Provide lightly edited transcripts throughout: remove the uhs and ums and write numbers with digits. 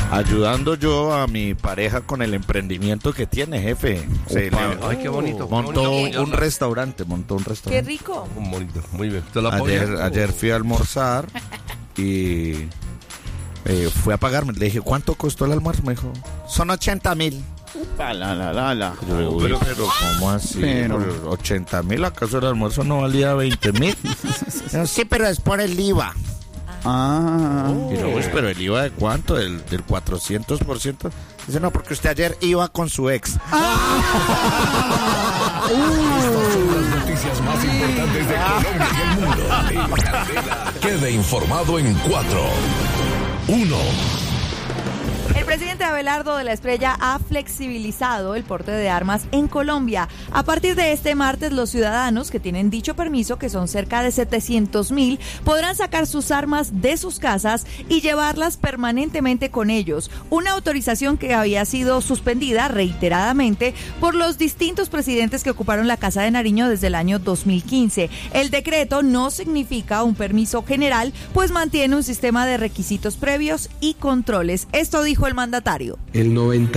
Ayudando yo a mi pareja con el emprendimiento que tiene, jefe. Ay, qué bonito. Montó un restaurante. Qué rico. Muy bonito, muy bien. ¿Te lo apoyas? Ayer fui a almorzar y fui a pagarme. Le dije, ¿cuánto costó el almuerzo? Me dijo, son 80,000. Yo digo, pero ¿cómo así? 80,000, ¿acaso el almuerzo no valía 20,000? Sí, pero es por el IVA. Y luego, pero el IVA de cuánto, del 400%. Dice, no, porque usted ayer iba con su ex. Estas son las noticias más importantes de Colombia y el mundo. En Candela. Quede informado en 4, 1. El presidente Abelardo de la Espriella ha flexibilizado el porte de armas en Colombia. A partir de este martes, los ciudadanos que tienen dicho permiso, que son cerca de 700,000, podrán sacar sus armas de sus casas y llevarlas permanentemente con ellos. Una autorización que había sido suspendida reiteradamente por los distintos presidentes que ocuparon la Casa de Nariño desde el año 2015. El decreto no significa un permiso general, pues mantiene un sistema de requisitos previos y controles. Esto dijo el mandatario. El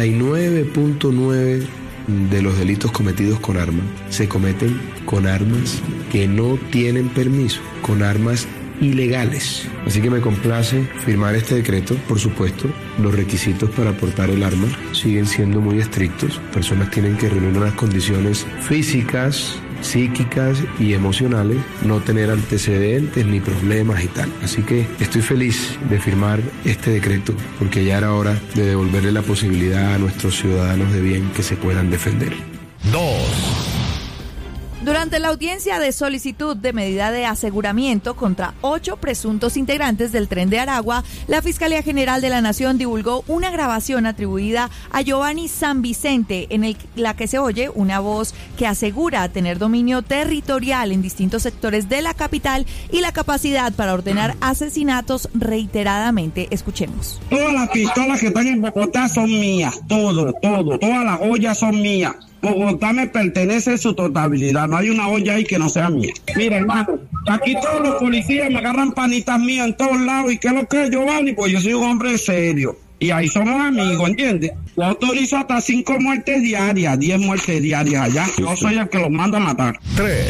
99.9 de los delitos cometidos con armas se cometen con armas que no tienen permiso, con armas ilegales. Así que me complace firmar este decreto. Por supuesto, los requisitos para portar el arma siguen siendo muy estrictos. Personas tienen que reunir unas condiciones físicas, psíquicas y emocionales, no tener antecedentes ni problemas y tal. Así que estoy feliz de firmar este decreto porque ya era hora de devolverle la posibilidad a nuestros ciudadanos de bien que se puedan defender. 2. Durante la audiencia de solicitud de medida de aseguramiento contra 8 presuntos integrantes del Tren de Aragua, la Fiscalía General de la Nación divulgó una grabación atribuida a Giovanni San Vicente, en la que se oye una voz que asegura tener dominio territorial en distintos sectores de la capital y la capacidad para ordenar asesinatos reiteradamente. Escuchemos. Todas las pistolas que están en Bogotá son mías, todo, todas las joyas son mías. Bogotá me pertenece en su totalidad, no hay una olla ahí que no sea mía. Mira, hermano, aquí todos los policías me agarran panitas mías en todos lados. ¿Y qué es lo que es, Giovanni? Pues yo soy un hombre serio. Y ahí somos amigos, ¿entiendes? Yo autorizo hasta 5 muertes diarias, 10 muertes diarias allá. Yo soy el que los manda a matar. 3.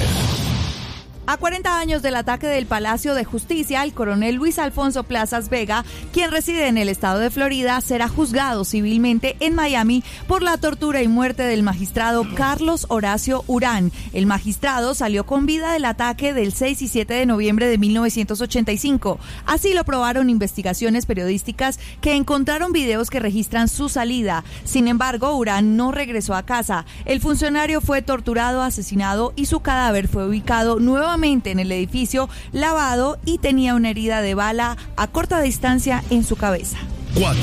A 40 años del ataque del Palacio de Justicia, el coronel Luis Alfonso Plazas Vega, quien reside en el estado de Florida, será juzgado civilmente en Miami por la tortura y muerte del magistrado Carlos Horacio Urán. El magistrado salió con vida del ataque del 6 y 7 de noviembre de 1985. Así lo probaron investigaciones periodísticas que encontraron videos que registran su salida. Sin embargo, Urán no regresó a casa. El funcionario fue torturado, asesinado y su cadáver fue ubicado nuevamente en el edificio, lavado, y tenía una herida de bala a corta distancia en su cabeza. 4.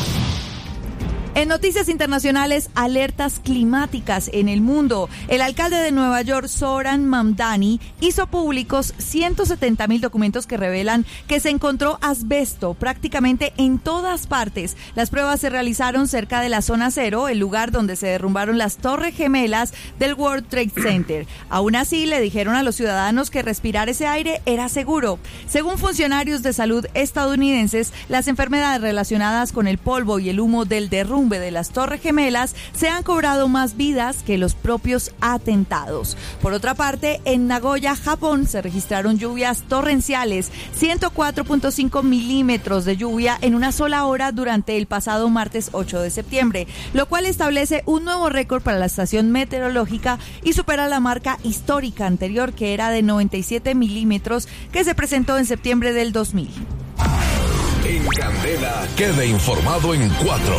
En noticias internacionales, alertas climáticas en el mundo. El alcalde de Nueva York, Zohran Mamdani, hizo públicos 170,000 documentos que revelan que se encontró asbesto prácticamente en todas partes. Las pruebas se realizaron cerca de la zona cero, el lugar donde se derrumbaron las torres gemelas del World Trade Center. Aún así, le dijeron a los ciudadanos que respirar ese aire era seguro. Según funcionarios de salud estadounidenses, las enfermedades relacionadas con el polvo y el humo del derrumbe de las Torres Gemelas se han cobrado más vidas que los propios atentados. Por otra parte, en Nagoya, Japón, se registraron lluvias torrenciales, 104.5 milímetros de lluvia en una sola hora durante el pasado martes 8 de septiembre, lo cual establece un nuevo récord para la estación meteorológica y supera la marca histórica anterior, que era de 97 milímetros, que se presentó en septiembre del 2000. En Candela, quede informado en 4.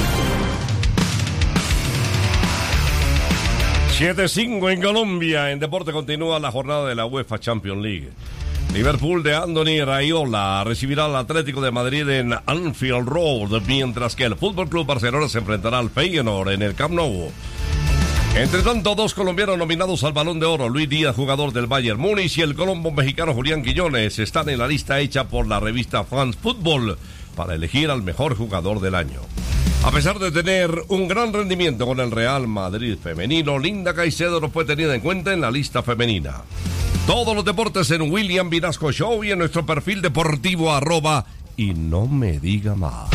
7-5 en Colombia. En deporte continúa la jornada de la UEFA Champions League. Liverpool de Andoni Raiola recibirá al Atlético de Madrid en Anfield Road, mientras que el Fútbol Club Barcelona se enfrentará al Feyenoord en el Camp Nou. Entre tanto, 2 colombianos nominados al Balón de Oro, Luis Díaz, jugador del Bayern Múnich, y el colombo mexicano Julián Quiñones, están en la lista hecha por la revista France Football para elegir al mejor jugador del año. A pesar de tener un gran rendimiento con el Real Madrid femenino, Linda Caicedo no fue tenida en cuenta en la lista femenina. Todos los deportes en William Vinasco Show y en nuestro perfil deportivo @ y no me diga más.